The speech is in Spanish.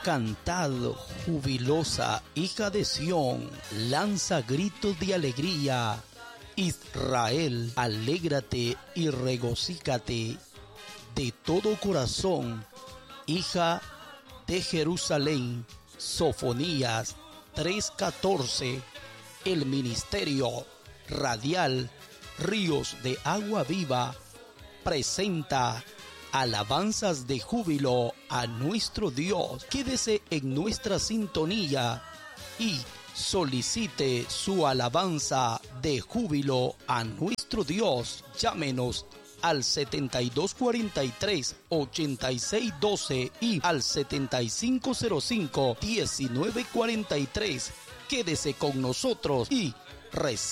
Cantad, jubilosa hija de Sión, lanza gritos de alegría. Israel, alégrate y regocícate de todo corazón, hija de Jerusalén. Sofonías 3:14. El ministerio radial Ríos de Agua Viva presenta alabanzas de júbilo a nuestro Dios. Quédese en nuestra sintonía y solicite su alabanza de júbilo a nuestro Dios. Llámenos al 7243-8612 y al 7505-1943. Quédese con nosotros y reciba